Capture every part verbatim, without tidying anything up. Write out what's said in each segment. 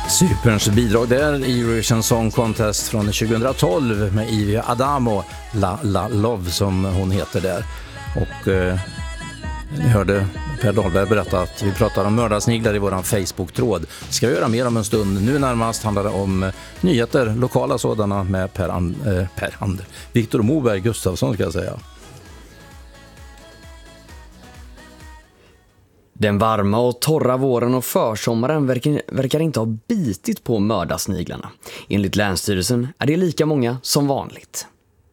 Cyperns bidrag där i Eurovision Song Contest från tjugohundratolv med Ivy Adamo, La La Love som hon heter där. Och eh, ni hörde Per Dahlberg berätta att vi pratar om mördarsniglar i våran Facebook-tråd. Det ska vi göra mer om en stund. Nu närmast handlar det om nyheter, lokala sådana med Per, And- eh, Per Ander. Viktor Moberg Gustafsson ska jag säga. Den varma och torra våren och försommaren verkar, verkar inte ha bitit på mördarsniglarna. Enligt Länsstyrelsen är det lika många som vanligt.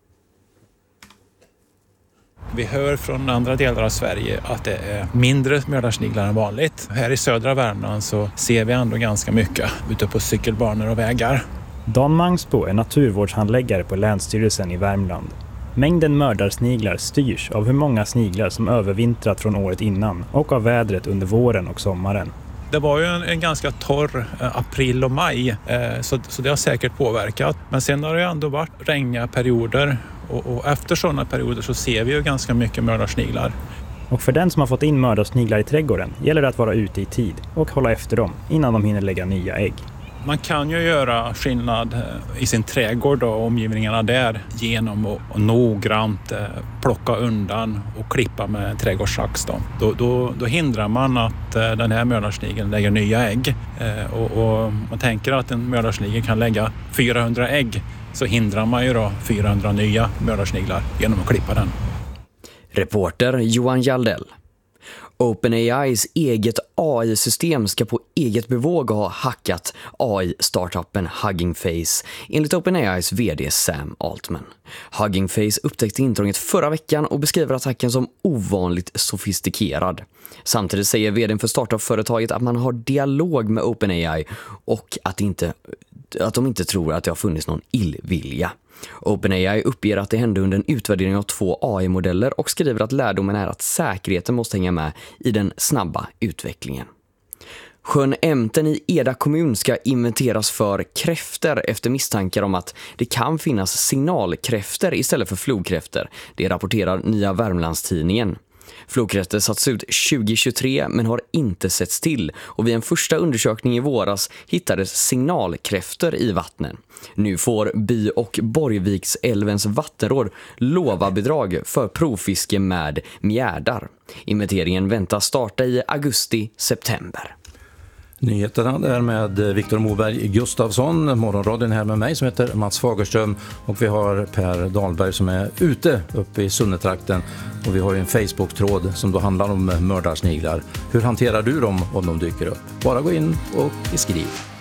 Vi hör från andra delar av Sverige att det är mindre mördarsniglar än vanligt. Här i södra Värmland så ser vi ändå ganska mycket ute på cykelbanor och vägar. Dan Mangsbo är naturvårdshandläggare på Länsstyrelsen i Värmland. Mängden mördarsniglar styrs av hur många sniglar som övervintrat från året innan och av vädret under våren och sommaren. Det var ju en, en ganska torr eh, april och maj eh, så, så det har säkert påverkat. Men sen har det ju ändå varit regniga perioder och, och efter sådana perioder så ser vi ju ganska mycket mördarsniglar. Och för den som har fått in mördarsniglar i trädgården gäller det att vara ute i tid och hålla efter dem innan de hinner lägga nya ägg. Man kan ju göra skillnad i sin trädgård och omgivningarna där genom att och noggrant plocka undan och klippa med trädgårdssax. Då. Då, då, då hindrar man att den här mördarsnigeln lägger nya ägg. Och, och man tänker att en mördarsnigel kan lägga fyrahundra ägg, så hindrar man ju då fyrahundra nya mördarsniglar genom att klippa den. Reporter Johan Jaldell. OpenAIs eget A I-system ska på eget bevåg ha hackat A I-startupen Hugging Face, enligt OpenAIs vd Sam Altman. Hugging Face upptäckte intrånget förra veckan och beskriver attacken som ovanligt sofistikerad. Samtidigt säger vdn för startup-företaget att man har dialog med OpenAI och att, inte, att de inte tror att det har funnits någon illvilja. OpenAI uppger att det hände under en utvärdering av två A I-modeller och skriver att lärdomen är att säkerheten måste hänga med i den snabba utvecklingen. Sjön Ämten i Eda kommun ska inventeras för kräfter efter misstankar om att det kan finnas signalkräfter istället för flodkräfter. Det rapporterar Nya Värmlandstidningen. Flodkräfter satts ut tjugohundratjugotre men har inte setts till, och vid en första undersökning i våras hittades signalkräfter i vattnen. Nu får By- och Borgviksälvens vattenråd lova-bidrag för provfiske med mjärdar. Inventeringen väntas starta i augusti-september. Nyheterna där med Viktor Moberg Gustafsson, morgonradion här med mig som heter Mats Fagerström, och vi har Per Dahlberg som är ute uppe i Sunnetrakten, och vi har ju en Facebook-tråd som då handlar om mördarsniglar. Hur hanterar du dem om de dyker upp? Bara gå in och skriv.